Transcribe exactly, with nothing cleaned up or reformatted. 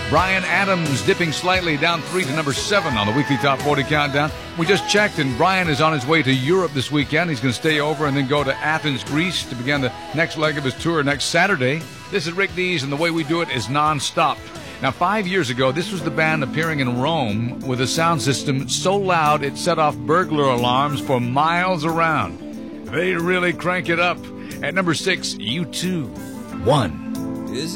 Bryan Adams dipping slightly down three to number seven on the weekly Top forty Countdown. We just checked, and Bryan is on his way to Europe this weekend. He's going to stay over and then go to Athens, Greece to begin the next leg of his tour next Saturday. This is Rick Dees, and the way we do it is non-stop. Now, five years ago, this was the band appearing in Rome with a sound system so loud it set off burglar alarms for miles around. They really crank it up. At number six, U two, One.